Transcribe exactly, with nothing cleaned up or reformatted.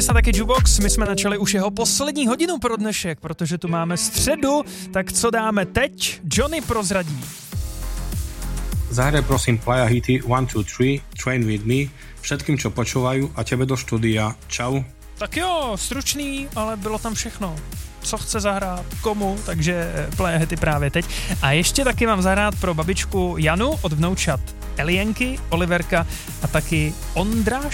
A taky Jukebox, my jsme načali už jeho poslední hodinu pro dnešek, protože tu máme středu, tak co dáme teď? Johnny prozradí. Zahraj prosím Playa hity one, two, three, Train with me, všetkým, čo počúvajú a tebe do štúdia. Čau. Tak jo, stručný, ale bylo tam všechno. Co chce zahrát, komu, takže Playa hity právě teď. A ještě taky mám zahrát pro babičku Janu od vnoučat Elienky, Oliverka a taky Ondra